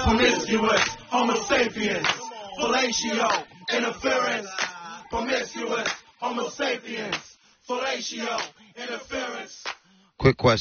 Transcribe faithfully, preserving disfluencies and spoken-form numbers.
promiscuous, homo sapiens, fellatio, interference, promiscuous, homo sapiens, fellatio, interference. Quick question.